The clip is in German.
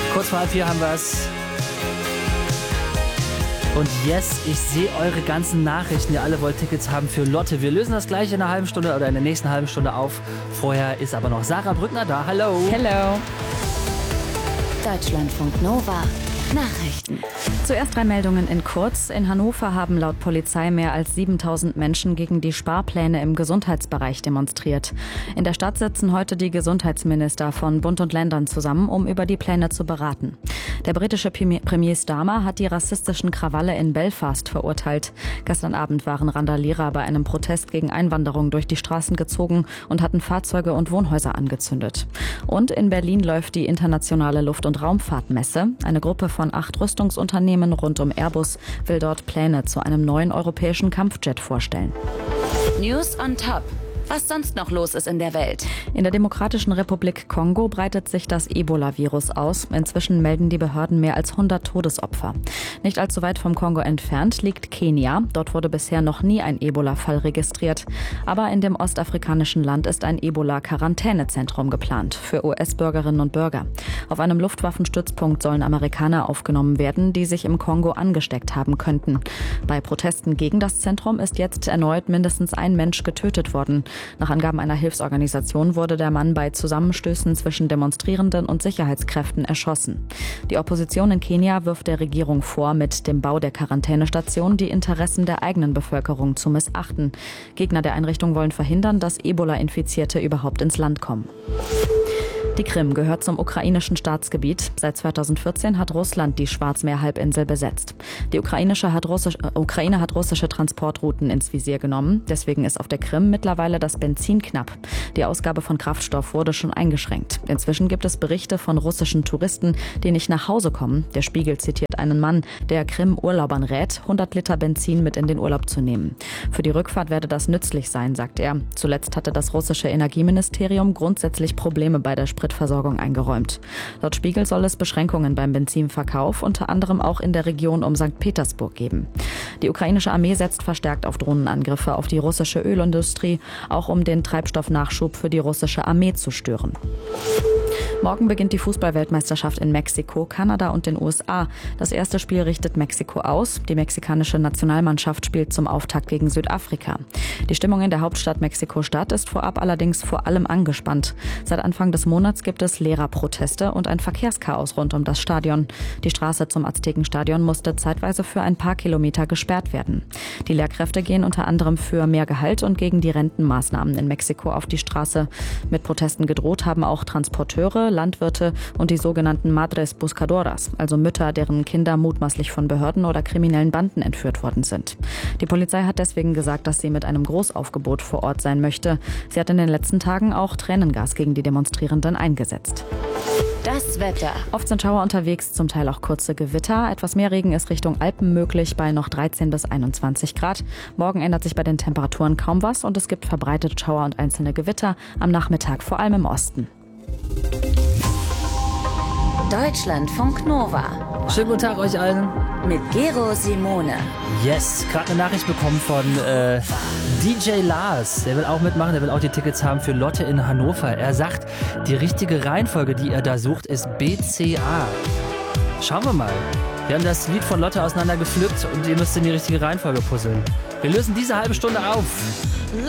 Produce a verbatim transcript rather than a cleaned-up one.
Kurz vor halb vier haben wir es. Und yes, ich sehe eure ganzen Nachrichten. Ihr alle wollt Tickets haben für Lotte. Wir lösen das gleich in einer halben Stunde oder in der nächsten halben Stunde auf. Vorher ist aber noch Sarah Brückner da. Hallo. Hello. Deutschlandfunk Nova. Nachrichten. Zuerst drei Meldungen in kurz. In Hannover haben laut Polizei mehr als siebentausend Menschen gegen die Sparpläne im Gesundheitsbereich demonstriert. In der Stadt sitzen heute die Gesundheitsminister von Bund und Ländern zusammen, um über die Pläne zu beraten. Der britische Premier Starmer hat die rassistischen Krawalle in Belfast verurteilt. Gestern Abend waren Randalierer bei einem Protest gegen Einwanderung durch die Straßen gezogen und hatten Fahrzeuge und Wohnhäuser angezündet. Und in Berlin läuft die internationale Luft- und Raumfahrtmesse. Eine Gruppe von von acht Rüstungsunternehmen rund um Airbus will dort Pläne zu einem neuen europäischen Kampfjet vorstellen. News on Top. Was sonst noch los ist in der Welt? In der Demokratischen Republik Kongo breitet sich das Ebola-Virus aus. Inzwischen melden die Behörden mehr als hundert Todesopfer. Nicht allzu weit vom Kongo entfernt liegt Kenia. Dort wurde bisher noch nie ein Ebola-Fall registriert. Aber in dem ostafrikanischen Land ist ein Ebola-Quarantänezentrum geplant für U S-Bürgerinnen und Bürger. Auf einem Luftwaffenstützpunkt sollen Amerikaner aufgenommen werden, die sich im Kongo angesteckt haben könnten. Bei Protesten gegen das Zentrum ist jetzt erneut mindestens ein Mensch getötet worden. Nach Angaben einer Hilfsorganisation wurde der Mann bei Zusammenstößen zwischen Demonstrierenden und Sicherheitskräften erschossen. Die Opposition in Kenia wirft der Regierung vor, mit dem Bau der Quarantänestation die Interessen der eigenen Bevölkerung zu missachten. Gegner der Einrichtung wollen verhindern, dass Ebola-Infizierte überhaupt ins Land kommen. Die Krim gehört zum ukrainischen Staatsgebiet. Seit zweitausendvierzehn hat Russland die Schwarzmeerhalbinsel besetzt. Die ukrainische hat Russisch, äh, Ukraine hat russische Transportrouten ins Visier genommen. Deswegen ist auf der Krim mittlerweile das Benzin knapp. Die Ausgabe von Kraftstoff wurde schon eingeschränkt. Inzwischen gibt es Berichte von russischen Touristen, die nicht nach Hause kommen. Der Spiegel zitiert einen Mann, der Krim-Urlaubern rät, hundert Liter Benzin mit in den Urlaub zu nehmen. Für die Rückfahrt werde das nützlich sein, sagt er. Zuletzt hatte das russische Energieministerium grundsätzlich Probleme bei der Spritversorgung eingeräumt. Laut Spiegel soll es Beschränkungen beim Benzinverkauf unter anderem auch in der Region um Sankt Petersburg geben. Die ukrainische Armee setzt verstärkt auf Drohnenangriffe auf die russische Ölindustrie, auch um den Treibstoffnachschub für die russische Armee zu stören. Morgen beginnt die Fußball-Weltmeisterschaft in Mexiko, Kanada und den U S A. Das erste Spiel richtet Mexiko aus. Die mexikanische Nationalmannschaft spielt zum Auftakt gegen Südafrika. Die Stimmung in der Hauptstadt Mexiko-Stadt ist vorab allerdings vor allem angespannt. Seit Anfang des Monats gibt es Lehrerproteste und ein Verkehrschaos rund um das Stadion. Die Straße zum Aztekenstadion musste zeitweise für ein paar Kilometer gesperrt werden. Die Lehrkräfte gehen unter anderem für mehr Gehalt und gegen die Rentenmaßnahmen in Mexiko auf die Straße. Mit Protesten gedroht haben auch Transporteure, Landwirte und die sogenannten Madres Buscadoras, also Mütter, deren Kinder mutmaßlich von Behörden oder kriminellen Banden entführt worden sind. Die Polizei hat deswegen gesagt, dass sie mit einem Großaufgebot vor Ort sein möchte. Sie hat in den letzten Tagen auch Tränengas gegen die Demonstrierenden eingesetzt. Das Wetter. Oft sind Schauer unterwegs, zum Teil auch kurze Gewitter. Etwas mehr Regen ist Richtung Alpen möglich bei noch dreizehn bis einundzwanzig Grad. Morgen ändert sich bei den Temperaturen kaum was und es gibt verbreitet Schauer und einzelne Gewitter am Nachmittag, vor allem im Osten. Deutschlandfunk Nova. Schönen guten Tag euch allen. Mit Gero Simone. Yes, gerade eine Nachricht bekommen von äh, D J Lars. Der will auch mitmachen, der will auch die Tickets haben für Lotte in Hannover. Er sagt, die richtige Reihenfolge, die er da sucht, ist B C A. Schauen wir mal. Wir haben das Lied von Lotte auseinandergepflückt und ihr müsst in die richtige Reihenfolge puzzeln. Wir lösen diese halbe Stunde auf.